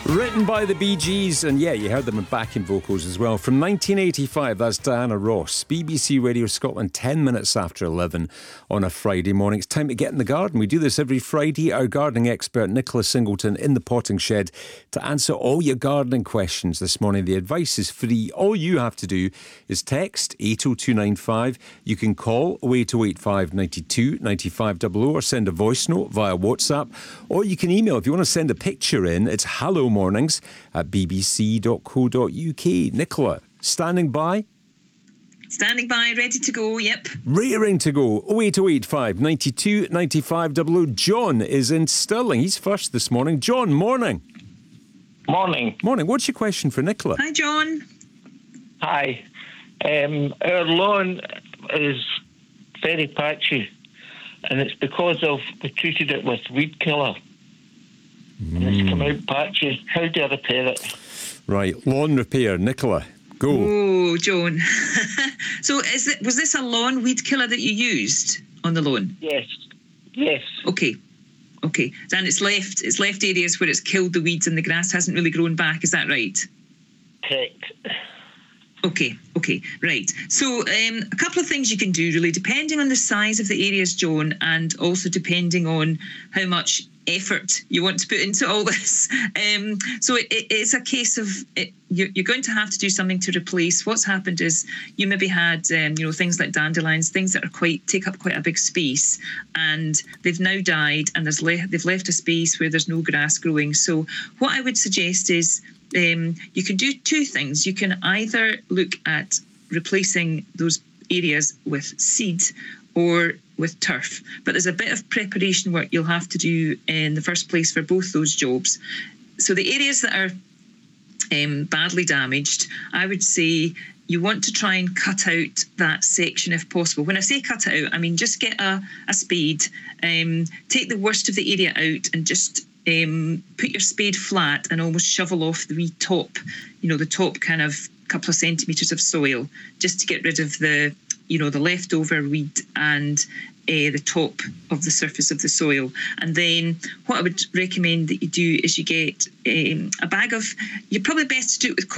Written by the Bee Gees, and yeah, you heard them in backing vocals as well. From 1985, that's Diana Ross. BBC Radio Scotland, 10 minutes after 11 on a Friday morning. It's time to get in the garden. We do this every Friday. Our gardening expert, Nicola Singleton, in the potting shed to answer all your gardening questions this morning. The advice is free. All you have to do is text 80295. You can call 08085 92 9500 or send a voice note via WhatsApp. Or you can email if you want to send a picture in. It's hellomornings@bbc.co.uk. Nicola, standing by? Standing by, ready to go, yep. Raring to go. 08085 92 9500. John is in Stirling. He's first this morning. John, morning. Morning. Morning. What's your question for Nicola? Hi, John. Hi. Our lawn is very patchy, and it's because we treated it with weed killer. And it's come out patchy. How do I repair it? Right, lawn repair. Nicola, go. Oh, John. So was this a lawn weed killer that you used on the lawn? Yes. Okay. And it's left areas where it's killed the weeds and the grass hasn't really grown back, is that right? Correct. Okay, right. So a couple of things you can do, really, depending on the size of the areas, Joan, and also depending on how much effort you want to put into all this. So it's a case of you're going to have to do something to replace. What's happened is you maybe had things like dandelions, things that are take up quite a big space, and they've now died, and they've left a space where there's no grass growing. So what I would suggest is you can do two things. You can either look at replacing those areas with seed or with turf, but there's a bit of preparation work you'll have to do in the first place for both those jobs. So the areas that are badly damaged, I would say you want to try and cut out that section if possible. When I say cut it out, I mean just get a spade, take the worst of the area out and just put your spade flat and almost shovel off the wee top, the top kind of couple of centimetres of soil, just to get rid of the leftover weed and the top of the surface of the soil. And then what I would recommend that you do is you get a bag of, you're probably best to do it with